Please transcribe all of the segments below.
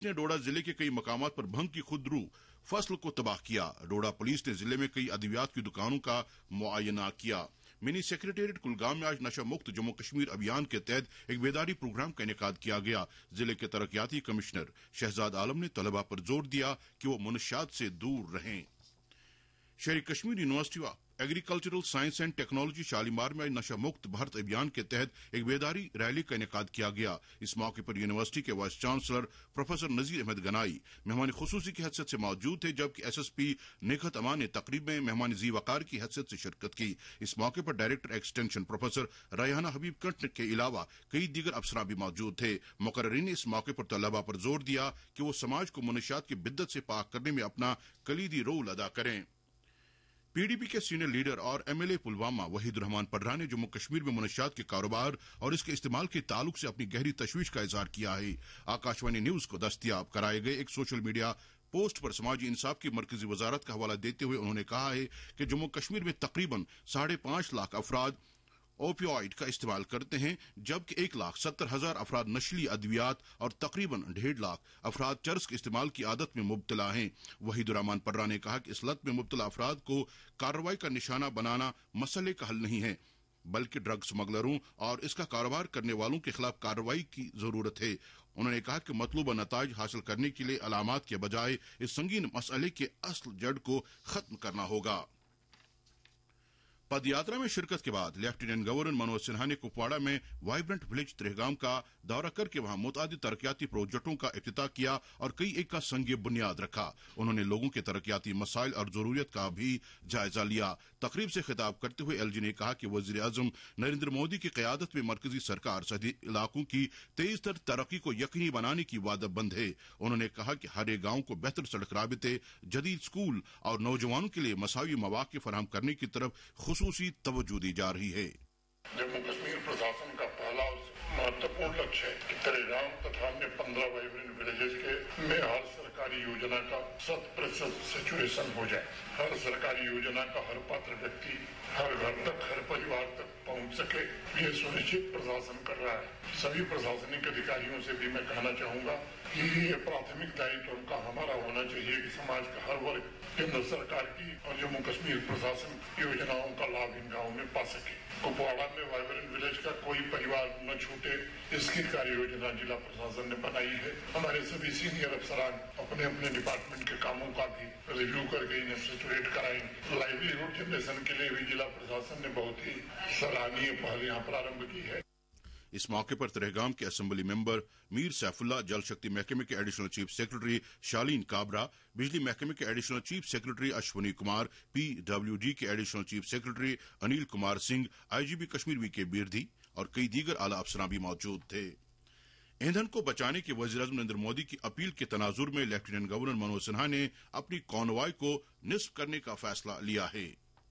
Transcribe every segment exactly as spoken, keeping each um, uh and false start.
ने डोडा जिले के कई मकामात पर भंग की खुदरू फसल को तबाह किया। डोडा पुलिस ने जिले में कई अद्वियात की दुकानों का मुआयना किया। मिनी सेक्रेटेरिएट कुलगाम में आज नशा मुक्त जम्मू कश्मीर अभियान के तहत एक बेदारी प्रोग्राम का इनेकाद किया गया। जिले के तरक्याती कमिश्नर शहजाद आलम ने तलबा पर जोर दिया कि वो मुनशियात से दूर रहें। शेर Kashmir university agricultural science and technology Shalimar में नशा मुक्त भारत अभियान के तहत एक बेदारी रैली का इनेकाद किया गया। इस मौके पर यूनिवर्सिटी के vice chancellor professor Nazir Ahmad Ganai मेहमान खुसूसी की हैसियत से मौजूद थे, जबकि एसएसपी निखत अमान ने तकरीब में मेहमान जी वकार की हैसियत से शिरकत की। इस मौके पर डायरेक्टर एक्सटेंशन प्रोफेसर रैहाना हबीब कंठ के अलावा कई दीगर अफसरान भी मौजूद थे। मुकर्रिरीन ने इस मौके पर तलबा पर जोर दिया कि वो समाज को मुनशियात की बिद्दत से पाक करने में अपना कलीदी रोल अदा करें। पीडीपी के सीनियर लीडर और एमएलए पुलवामा वहीदुर रहमान पडरा ने जम्मू कश्मीर में मुनशियात के कारोबार और इसके इस्तेमाल के ताल्लुक से अपनी गहरी तशवीश का इजहार किया है। आकाशवाणी न्यूज को दस्तयाब कराए गए एक सोशल मीडिया पोस्ट पर समाजी इंसाफ की मरकजी वजारत का हवाला देते हुए उन्होंने कहा है कि जम्मू कश्मीर में तकरीबन साढ़े पांच लाख अफराद ओपियोइड का इस्तेमाल करते हैं, जबकि एक लाख सत्तर हजार अफराद नशीली अद्वियात और तकरीबन डेढ़ लाख अफराद चरस के इस्तेमाल की आदत में मुब्तला हैं। वहीदुर रहमान पडरा ने कहा कि इस लत में मुब्तला अफराद को कार्रवाई का निशाना बनाना मसले का हल नहीं है, बल्कि ड्रग स्मगलरों और इसका कारोबार करने वालों के खिलाफ कार्रवाई की जरूरत है। उन्होंने कहा कि मतलूबा नताइज हासिल करने के लिए अलामात के बजाय इस संगीन मसले के असल जड़ को खत्म करना होगा। पदयात्रा में शिरकत के बाद लेफ्टिनेंट गवर्नर मनोज सिन्हा ने कुपवाड़ा में वाइब्रेंट विलेज त्रेहगाम का दौरा करके वहां मुतादिद तरक्याती प्रोजेक्टों का इफ्तिताह किया और कई एक का संग बुनियाद रखा। उन्होंने लोगों के तरक्याती मसाइल और जरूरियत का भी जायजा लिया। तकरीब से खिताब करते हुए एलजी ने कहा कि वजीर आजम नरेंद्र मोदी की कयादत में मरकजी सरकार सदी इलाकों की तेज तर तरक्की को यकीनी बनाने की वादाबंद है। उन्होंने कहा कि हर एक गांव को बेहतर सड़क राबिते, जदीद स्कूल और नौजवानों के लिए मसावी मौके फराहम करने की तरफ खुसूसी तवज्जो दी जा रही है। जम्मू कश्मीर प्रशासन का पहला महत्वपूर्ण लक्ष्य है कि त्रेहगाम तथा अन्य पंद्रह वाइब्रेंट विलेजेस के में हर सरकारी योजना का शत प्रतिशत सिचुएशन हो जाए। हर सरकारी योजना का हर पात्र व्यक्ति हर घर तक, हर परिवार तक पहुंच सके, ये सुनिश्चित प्रशासन कर रहा है। सभी प्रशासनिक अधिकारियों से भी मैं कहना चाहूंगा कि ये प्राथमिक दायित्व उनका हमारा होना चाहिए कि समाज का हर वर्ग केंद्र सरकार की और जम्मू कश्मीर प्रशासन योजनाओं का लाभ इन गाँव में पा सके। कुपवाड़ा में वाइब्रेंट विलेज का कोई परिवार न छूटे, इसकी कार्य योजना जिला प्रशासन ने बनाई है। हमारे सभी सीनियर अफसरान अपने अपने डिपार्टमेंट के कामों का भी रिव्यू करके इन्हें सिचुएट कराएंगे। लाइवलीहुड जनरेशन के लिए भी जिला प्रशासन ने बहुत ही सराहनीय पहल यहाँ प्रारंभ की है। इस मौके पर त्रेहगाम के असेंबली मेंबर मीर सैफुल्ला, जल शक्ति महकमे के एडिशनल चीफ सेक्रेटरी शालीन काबरा, बिजली महकमे के additional chief secretary Ashwani Kumar, PWD के additional chief secretary Anil Kumar Singh, IGP Kashmir we के बिरधी और कई दीगर आला अफसरान भी मौजूद थे। ईंधन को बचाने के वजीर आजम नरेंद्र मोदी की अपील के तनाजुर में लेफ्टिनेंट गवर्नर मनोज सिन्हा ने अपनी कॉनवाय को निस्फ करने का फैसला लिया है।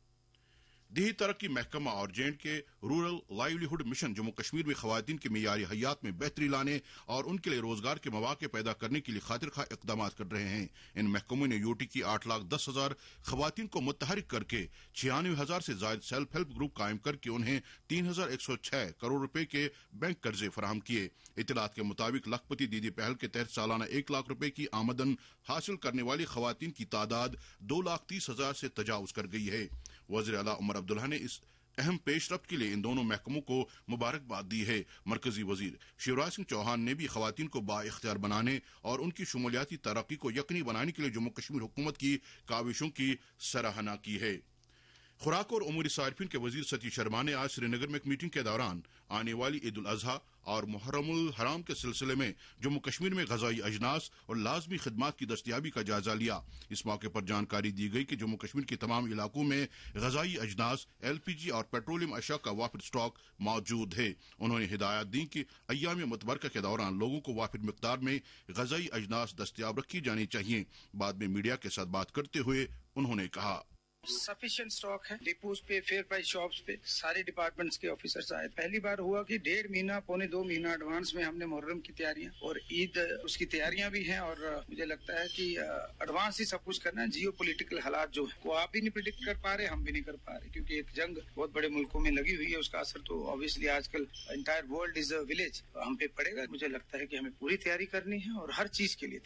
देही तरक्की महकमा और जे एंड के rural livelihood mission Jammu Kashmir में खवातीन के मेयारी हयात में बेहतरी लाने और उनके लिए रोजगार के मौके पैदा करने के लिए खातिर खा इकदाम कर रहे हैं। इन महकमों ने यूटी की आठ लाख दस हजार खवातीन को मुतहरिक करके छियानवे हजार से ज्यादा सेल्फ हेल्प ग्रुप कायम करके उन्हें तीन हजार एक सौ छह करोड़ रुपए के बैंक कर्जे फराहम किए। इतलात के मुताबिक लखपति दीदी पहल के तहत सालाना एक लाख रुपए की आमदन हासिल करने वाली खवातीन की तादाद दो लाख तीस हजार से तजावुज कर गई है। वजीर आला उमर अब्दुल्ला ने इस अहम पेशरफ्त के लिए इन दोनों महकमों को मुबारकबाद दी है। मरकजी वजीर शिवराज सिंह चौहान ने भी खवातीन को बाइख्तियार बनाने और उनकी शुमूलियाती तरक्की को यकीनी बनाने के लिए जम्मू कश्मीर हुकूमत की काविशों की सराहना की है। खुराक और उमूरी सार्फिन के वजीर सतीश शर्मा ने आज श्रीनगर में एक मीटिंग के दौरान आने वाली ईद उल अजहा और मुहर्रमुल हराम के सिलसिले में जम्मू कश्मीर में गजाई अजनास और लाजमी खिदमात की दस्तयाबी का जायजा लिया। इस मौके पर जानकारी दी गई कि जम्मू कश्मीर के तमाम इलाकों में गजाई अजनास, एलपीजी और पेट्रोलियम अशिया का वाफिर स्टॉक मौजूद है। उन्होंने हिदायत दी कि अय्याम मुतबरका के दौरान लोगों को वाफिर मिकदार में गजाई अजनास दस्तयाब रखी जानी चाहिए। बाद में मीडिया के साथ बात करते हुए उन्होंने कहा, सफिशिएंट स्टॉक है डिपोज पे, फेयर प्राइस शॉप्स पे सारे डिपार्टमेंट्स के ऑफिसर्स आए। पहली बार हुआ कि डेढ़ महीना पौने दो महीना एडवांस में हमने मुहर्रम की तैयारियां और ईद उसकी तैयारियां भी हैं और मुझे लगता है कि एडवांस ही सब कुछ करना है। जियो पोलिटिकल हालात जो है वो आप भी नहीं प्रिडिक्ट कर पा रहे, हम भी नहीं कर पा रहे, क्योंकि एक जंग बहुत बड़े मुल्कों में लगी हुई है। उसका असर तो ऑब्वियसली आजकल entire world is a village हम पे पड़ेगा। मुझे लगता है कि हमें पूरी तैयारी करनी है और हर चीज के लिए